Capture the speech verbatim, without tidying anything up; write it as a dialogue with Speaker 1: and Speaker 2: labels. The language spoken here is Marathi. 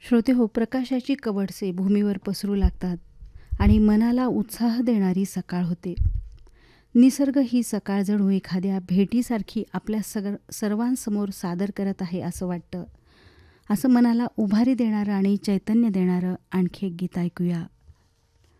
Speaker 1: श्रोते हो, प्रकाशाची कवडसे भूमीवर पसरू लागतात आणि मनाला उत्साह देणारी सकाळ होते. निसर्ग ही सकाळ जणू एखाद्या भेटीसारखी आपल्या सग सर्वांसमोर सादर करत आहे असं वाटतं. असं मनाला उभारी देणारं आणि चैतन्य देणारं आणखी एक गीत ऐकूया.